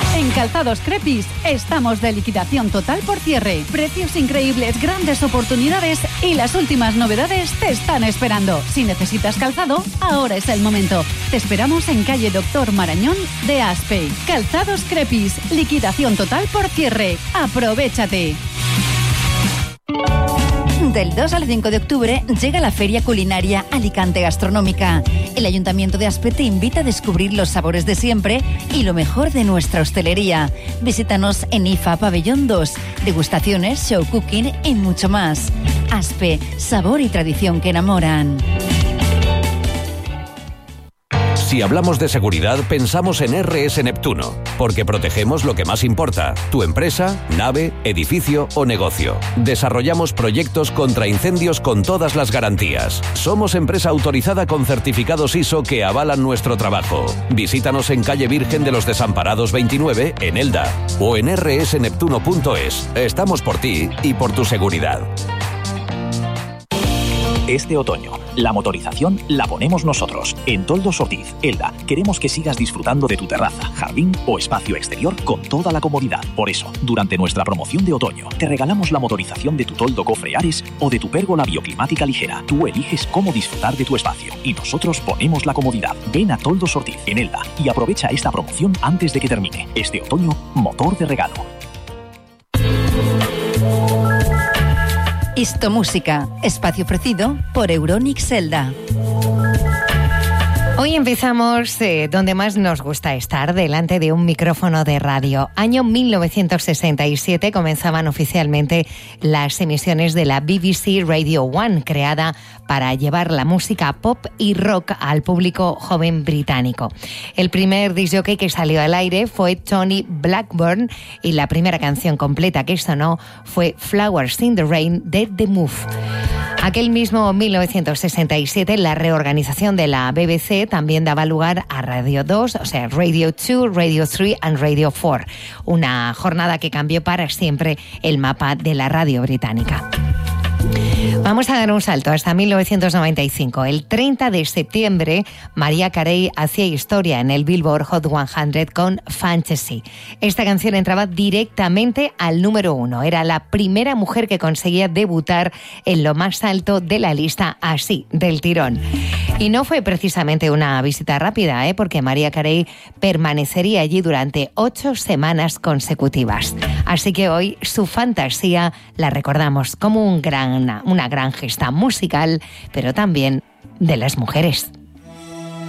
En Calzados Crepis estamos de liquidación total por cierre. Precios increíbles, grandes oportunidades y las últimas novedades te están esperando. Si necesitas calzado, ahora es el momento. Te esperamos en calle Doctor Marañón de Aspe. Calzados Crepis, liquidación total por cierre. ¡Aprovéchate! Del 2 al 5 de octubre llega la Feria Culinaria Alicante Gastronómica. El Ayuntamiento de Aspe te invita a descubrir los sabores de siempre y lo mejor de nuestra hostelería. Visítanos en IFA Pabellón 2. Degustaciones, show cooking y mucho más. Aspe, sabor y tradición que enamoran. Si hablamos de seguridad, pensamos en RS Neptuno, porque protegemos lo que más importa, tu empresa, nave, edificio o negocio. Desarrollamos proyectos contra incendios con todas las garantías. Somos empresa autorizada con certificados ISO que avalan nuestro trabajo. Visítanos en calle Virgen de los Desamparados 29, en Elda, o en rsneptuno.es. Estamos por ti y por tu seguridad. Este otoño, la motorización la ponemos nosotros. En Toldos Ortiz, Elda, queremos que sigas disfrutando de tu terraza, jardín o espacio exterior con toda la comodidad. Por eso, durante nuestra promoción de otoño, te regalamos la motorización de tu toldo cofre Ares o de tu pérgola bioclimática ligera. Tú eliges cómo disfrutar de tu espacio y nosotros ponemos la comodidad. Ven a Toldos Ortiz, en Elda, y aprovecha esta promoción antes de que termine. Este otoño, motor de regalo. Isto Música, espacio ofrecido por Euronics Elda. Hoy empezamos donde más nos gusta estar, delante de un micrófono de radio. Año 1967 comenzaban oficialmente las emisiones de la BBC Radio 1, creada para llevar la música pop y rock al público joven británico. El primer disc jockey que salió al aire fue Tony Blackburn y la primera canción completa que sonó fue Flowers in the Rain de The Move. Aquel mismo 1967, la reorganización de la BBC también daba lugar a Radio 2, o sea, Radio 2, Radio 3 y Radio 4. Una jornada que cambió para siempre el mapa de la radio británica. Vamos a dar un salto hasta 1995. El 30 de septiembre, Mariah Carey hacía historia en el Billboard Hot 100 con Fantasy. Esta canción entraba directamente al número 1. Era la primera mujer que conseguía debutar en lo más alto de la lista así, del tirón. Y no fue precisamente una visita rápida, porque Mariah Carey permanecería allí durante 8 semanas consecutivas. Así que hoy su fantasía la recordamos como una gran gesta musical, pero también de las mujeres.